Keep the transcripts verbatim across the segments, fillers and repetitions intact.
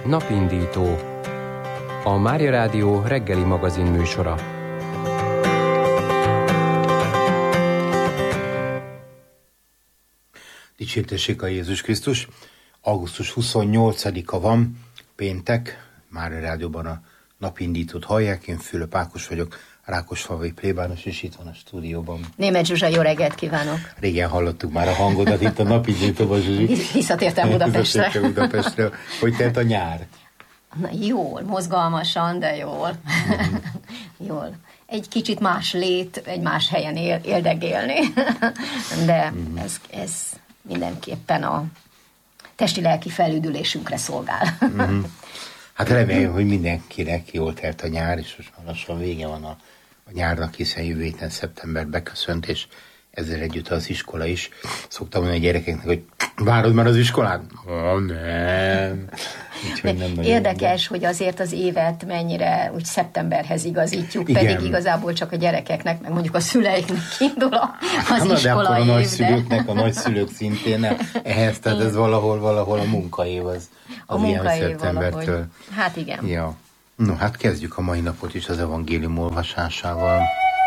Napindító, a Mária Rádió reggeli magazin műsora. Dicsértessék a Jézus Krisztus! augusztus huszonnyolcadika van, péntek, Mária Rádióban a Napindítót hallják, én Fülöp Ákos vagyok, rákosfalvai plébános, és itt van a stúdióban. Németh Zsuzsa, jó reggelt kívánok! Régen hallottuk már a hangodat itt a Napindítóban, Zsuzsi. Visszatértem Budapestre. Visszatértem Budapestre. Hogy telt a nyár? Na, jól, mozgalmasan, de jól. Mm. Jól. Egy kicsit más lét, egy más helyen él, éldegélni, de mm. ez, ez mindenképpen a testi-lelki felüdülésünkre szolgál. Mm. Hát remélem, hogy mindenkinek jól telt a nyár, és most lassan vége van a, a nyárnak, hiszen jövő héten szeptember beköszönt, és ezzel együtt az iskola is. Szoktam mondani a gyerekeknek, hogy várod már az iskolát? Oh, nem. nem Érdekes, nem. hogy azért az évet mennyire úgy szeptemberhez igazítjuk, igen. Pedig igazából csak a gyerekeknek, meg mondjuk a szüleiknek indul az na, iskola de akkor a év, nagyszülőknek, a nagyszülők szintén ne, ehhez, tehát ez valahol, valahol a munkaév az, az a ilyen munkaév szeptembertől. valahogy. Hát igen. Ja. No, hát kezdjük a mai napot is az evangélium olvasásával.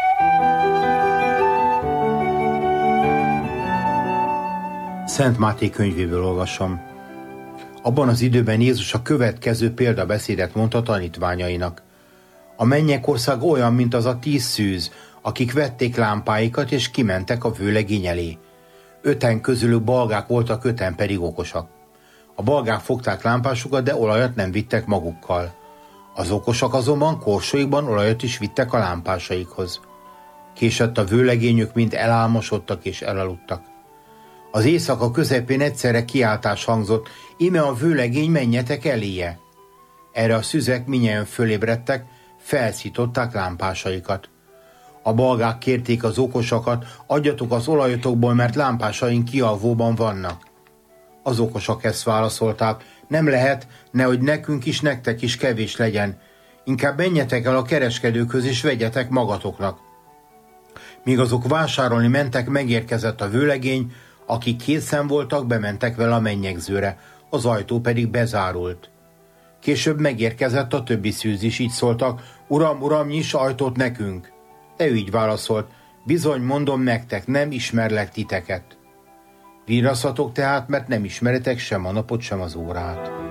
Szent Máté könyvéből olvasom. Abban az időben Jézus a következő példabeszédet mondta tanítványainak. A mennyek ország olyan, mint az a tíz szűz, akik vették lámpáikat és kimentek a vőlegény elé. Öten közülük balgák voltak, öten pedig okosak. A balgák fogták lámpásukat, de olajat nem vittek magukkal. Az okosak azonban korsóikban olajat is vittek a lámpásaikhoz. Késett a vőlegényük, mind elálmosodtak és elaludtak. Az éjszaka közepén egyszerre kiáltás hangzott, íme a vőlegény, menjetek eléje. Erre a szüzek mindjárt fölébredtek, felszították lámpásaikat. A balgák kérték az okosakat, adjatok az olajotokból, mert lámpásaink kialvóban vannak. Az okosak ezt válaszolták, nem lehet, nehogy nekünk is, nektek is kevés legyen. Inkább menjetek el a kereskedőkhöz és vegyetek magatoknak. Míg azok vásárolni mentek, megérkezett a vőlegény, akik készen voltak, bementek vele a mennyegzőre, az ajtó pedig bezárult. Később megérkezett a többi szűz is, így szóltak, uram, uram, nyiss ajtót nekünk. De ő így válaszolt, bizony mondom nektek, nem ismerlek titeket. Virraszhatok tehát, mert nem ismeritek sem a napot, sem az órát.